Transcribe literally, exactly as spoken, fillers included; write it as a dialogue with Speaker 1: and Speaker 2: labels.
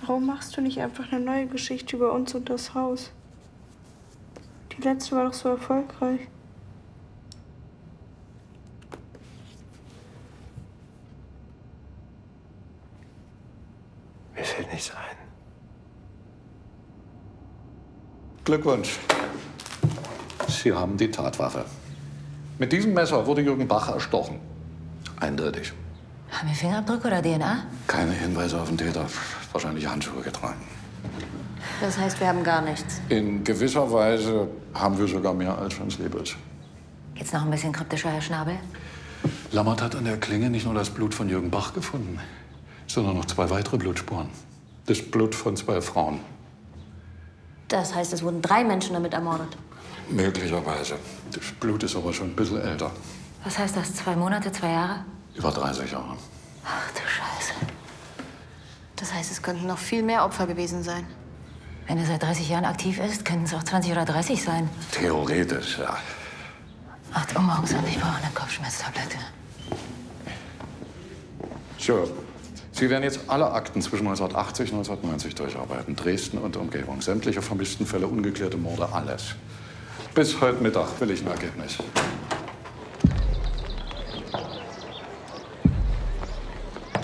Speaker 1: Warum machst du nicht einfach eine neue Geschichte über uns und das Haus? Die letzte war doch so erfolgreich.
Speaker 2: Mir fällt nichts ein.
Speaker 3: Glückwunsch. Sie haben die Tatwaffe. Mit diesem Messer wurde Jürgen Bach erstochen. Eindeutig.
Speaker 4: Haben wir Fingerabdrücke oder D N A?
Speaker 3: Keine Hinweise auf den Täter. Wahrscheinlich Handschuhe getragen.
Speaker 4: Das heißt, wir haben gar nichts.
Speaker 3: In gewisser Weise haben wir sogar mehr, als uns lieb ist.
Speaker 4: Geht's noch ein bisschen kryptischer, Herr Schnabel?
Speaker 3: Lammert hat an der Klinge nicht nur das Blut von Jürgen Bach gefunden, sondern noch zwei weitere Blutspuren. Das Blut von zwei Frauen.
Speaker 4: Das heißt, es wurden drei Menschen damit ermordet.
Speaker 3: Möglicherweise. Das Blut ist aber schon ein bisschen älter.
Speaker 4: Was heißt das? Zwei Monate, zwei Jahre?
Speaker 3: Über dreißig Jahre.
Speaker 4: Ach du Scheiße.
Speaker 5: Das heißt, es könnten noch viel mehr Opfer gewesen sein.
Speaker 4: Wenn er seit dreißig Jahren aktiv ist, könnten es auch zwanzig oder dreißig sein.
Speaker 3: Theoretisch, ja.
Speaker 4: Acht Uhr morgens und ich brauche eine Kopfschmerztablette.
Speaker 3: So. Sie werden jetzt alle Akten zwischen neunzehnhundertachtzig und neunzehnhundertneunzig durcharbeiten. Dresden und Umgebung. Sämtliche vermissten Fälle, ungeklärte Morde, alles. Bis heute Mittag will ich ein Ergebnis.